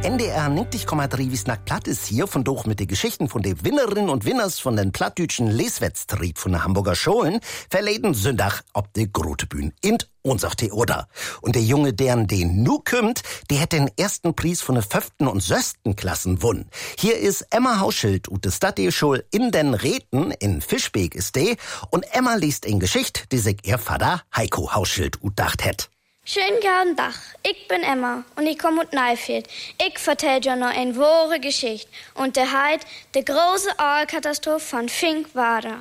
NDR 90,3 wie Snack platt ist hier von doch mit den Geschichten von den Winnerinnen und Winners von den plattdütschen Leswettstrieb von der Hamburger Schulen verleden Sonntag ob de grote Bühn in unser Theater. Und der Junge, deren den nu kümmt, der hat den ersten Preis von der 5. und 6. Klassen wunn. Hier ist Emma Hauschild ut de Stadtschule in den Räten in Fischbeek ist de und Emma liest in Geschichte, die sich ihr Vater Heiko Hauschild utdacht het. Schönen guten Tag, ich bin Emma und ich komme aus Neifeld. Ich vertell dir noch eine wahre Geschichte und der heit de große Aalkatastrophe von Finkwada.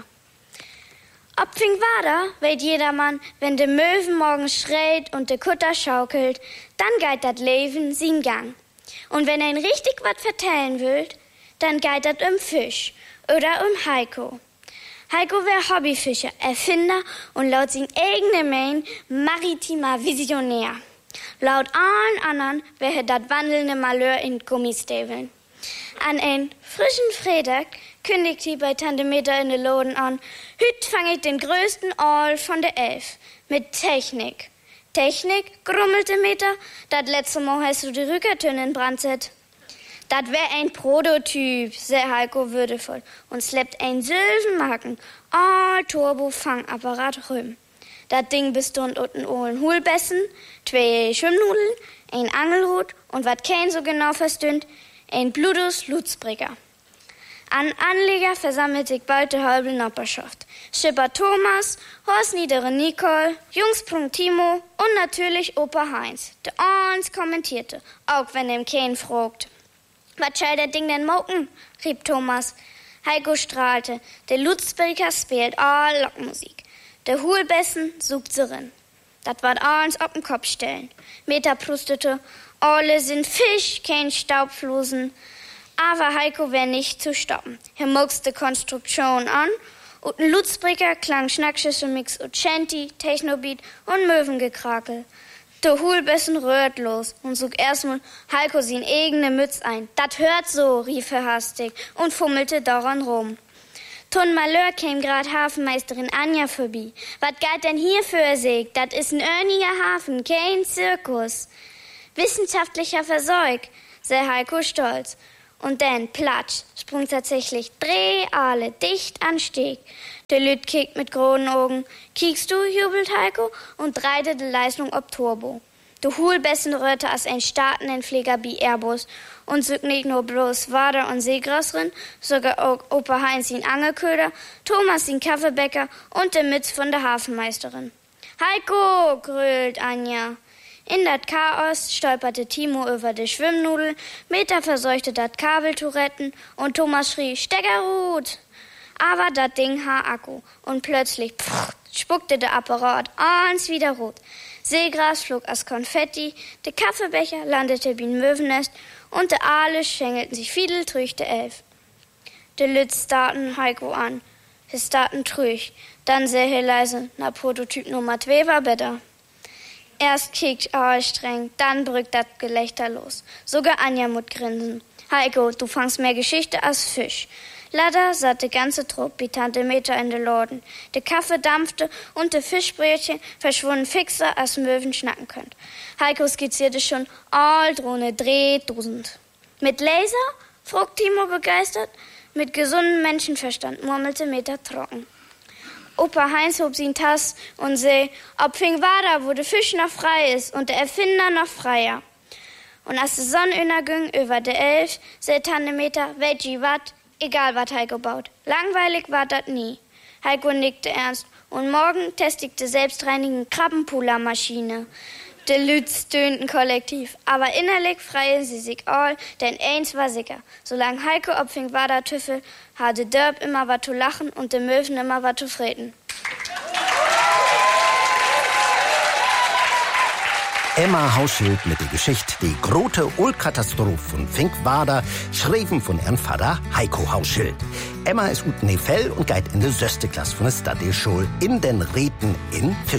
Ob Finkwada weet jedermann, wenn de Möwen morgens schreit und de Kutter schaukelt, dann geht dat Leben sin Gang. Und wenn ein richtig wat vertellen wollt, dann geht dat Fisch oder Heiko. Heiko wär Hobbyfischer, Erfinder und laut sin eigene Main maritimer Visionär. Laut allen anderen wäre dat wandelnde Malheur in Gummistäveln. An ein frischen Freitag kündigt sie bei Tante Meta in de Loden an, hüt fang ich den größten Aal von der 11. Mit Technik. Technik, grummelte Meta, dat letzte Mal hast du die Rückertön in Brand set. Dat wär ein Prototyp, sehr Heiko würdevoll, und sleppt ein Silbenmarken, Turbo-Fangapparat rüm. Dat Ding bestund unten ohlen Hulbessen, 2 Schwimmnudeln, ein Angelhut und wat kein so genau verstünd, ein Bluetooth-Lutzbricker. An Anleger versammelt sich bald die halbe Nachbarschaft. Schipper Thomas, Horst Niedere Nicole, Jungsprung Timo und natürlich Opa Heinz. Der Orns kommentierte, auch wenn ihm kein fragt. Was soll der Ding denn moken? Rieb Thomas. Heiko strahlte. Der Lutzbricker spielt all Lockmusik. Der Hulbessen sucht sie rin. Dat wat alles auf den Kopf stellen. Meta prustete. Alle sind Fisch, kein Staubflosen. Aber Heiko wär nicht zu stoppen. Er muckste Konstruktion an und ein Lutzbricker klang Schnackschüsse Mix und Chanty, Technobeat und Möwengekrakel. Der Hulbessen rührt los und sog erstmal Heiko sin eigene Mütz ein. Dat hört so, rief er hastig und fummelte daran rum. Ton Malheur käm grad Hafenmeisterin Anja vorbei. Wat geht denn hier für sich? Dat is ein örniger Hafen, kein Zirkus. Wissenschaftlicher Versorg, sei Heiko stolz. Und dann, platsch, sprung tatsächlich 3 Aale dicht an Steg. Der Lüt kickt mit großen Augen. Kiekst du, jubelt Heiko und dreite die Leistung ob Turbo. Der Hulbessen rührte als ein startenden Flieger wie Airbus und süg nicht nur bloß Wader und Seegras rin, sogar auch Opa Heinz ihn Angelköder, Thomas ihn Kaffeebäcker und der Mütz von der Hafenmeisterin. Heiko, grölt Anja. In dat Chaos stolperte Timo über die Schwimmnudel, Meta verseuchte dat Kabeltouretten und Thomas schrie, Steckerhut! Aber dat Ding ha Akku und plötzlich spuckte der Apparat alles wieder rot. Seegras flog als Konfetti, der Kaffeebecher landete wie ein Möwennest und de Aale schengelten sich fiedeltrüch de 11. De Lütz starten Heiko an. Sie starten trüch, dann sehr he leise, na Prototyp Nummer 2 war besser. Erst kickt streng, dann brückt dat Gelächter los. Sogar Anja mut grinsen. Heiko, du fangst mehr Geschichte als Fisch. Leider satt de ganze Trupp wie Tante Meta in de Lorden. De Kaffee dampfte und de Fischbrötchen verschwunden fixer, als Möwen schnacken könnt. Heiko skizzierte schon all drohne Drehdusend. Mit Laser? frug Timo begeistert. Mit gesundem Menschenverstand murmelte Meta trocken. Opa Heinz hob sin Tass und seh, ob Finkwada, wo de Fisch noch frei ist und der Erfinder noch freier. Und als de Sonne unterging über de 11, seh Tante Meta, Veggie wat, egal wat Heiko baut. Langweilig war dat nie. Heiko nickte ernst und morgen testigte selbstreinigende Krabbenpulermaschine. De Lüt stöhnten kollektiv, aber innerlich freien sie sich all, denn eins war sicher. Solange Heiko ob Finkwada tüffel, hatte Dörp immer wat zu lachen und de Möwen immer wat zu freten. Emma Hauschild mit der Geschichte Die große Ölkatastrophe von Finkwada, schrieben von ihrem Vater Heiko Hauschild. Emma ist ut Neufeld und geht in die 6. Klasse von der Stadtschule in den Räten in Fischbeek.